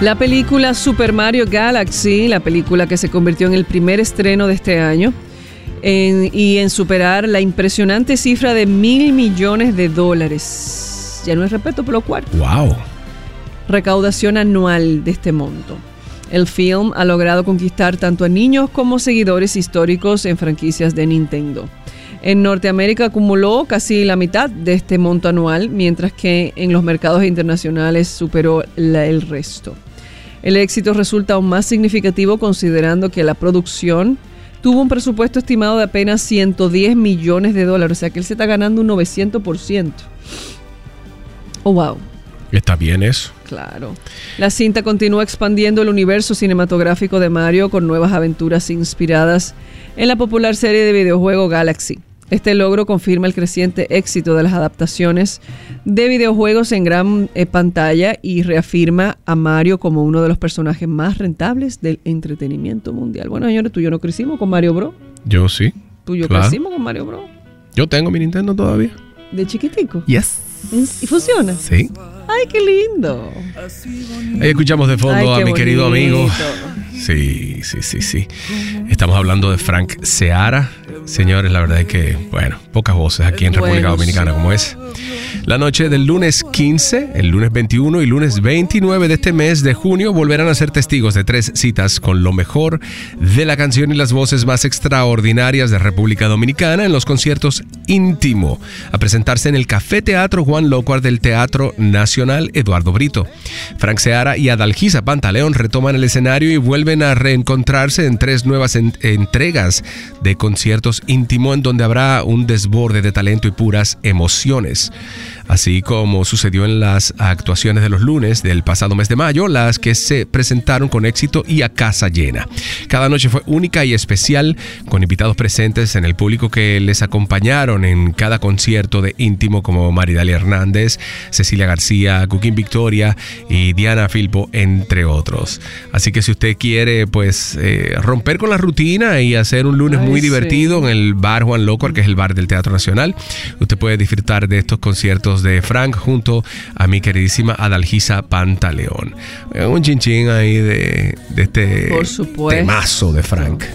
La película Super Mario Galaxy, la película que se convirtió en el primer estreno de este año en superar la impresionante cifra de $1,000 millones. Ya no es respeto por lo cuarto. ¡Wow! Recaudación anual de este monto. El film ha logrado conquistar tanto a niños como seguidores históricos en franquicias de Nintendo. En Norteamérica acumuló casi la mitad de este monto anual, mientras que en los mercados internacionales superó el resto. El éxito resulta aún más significativo considerando que la producción tuvo un presupuesto estimado de apenas $110 millones, o sea que él se está ganando un 900%. ¡Oh, wow! Está bien eso. Claro. La cinta continúa expandiendo el universo cinematográfico de Mario con nuevas aventuras inspiradas en la popular serie de videojuego Galaxy. Este logro confirma el creciente éxito de las adaptaciones de videojuegos en gran pantalla y reafirma a Mario como uno de los personajes más rentables del entretenimiento mundial. Bueno, señores, tú y yo no crecimos con Mario Bros. Yo sí. Tú y yo claro. crecimos con Mario Bros. Yo tengo mi Nintendo todavía. ¿De chiquitico? Yes. ¿Y funciona? Sí. ¡Ay, qué lindo! Ahí escuchamos de fondo a mi querido amigo. Sí. Estamos hablando de Frank Seara. Señores, la verdad es que, bueno, pocas voces aquí en República Dominicana como es. La noche del lunes 15, el lunes 21 y lunes 29 de este mes de junio volverán a ser testigos de 3 citas con lo mejor de la canción y las voces más extraordinarias de República Dominicana en los conciertos Íntimo, a presentarse en el Café Teatro Juan Lócuar del Teatro Nacional Eduardo Brito. Frank Seara y Adalgisa Pantaleón retoman el escenario y vuelven a reencontrarse en 3 nuevas entregas de conciertos Íntimo, en donde habrá un desborde de talento y puras emociones. Así como sucedió en las actuaciones de los lunes del pasado mes de mayo, las que se presentaron con éxito y a casa llena. Cada noche fue única y especial, con invitados presentes en el público que les acompañaron en cada concierto de Íntimo, como Maridalia Hernández, Cecilia García, Cooking Victoria y Diana Filpo, entre otros. Así que si usted quiere pues romper con la rutina y hacer un lunes muy divertido en el bar Juan Lócuar, que es el bar del Teatro Nacional, usted puede disfrutar de estos conciertos de Frank junto a mi queridísima Adalgisa Pantaleón. Un chinchín ahí de este temazo de Frank.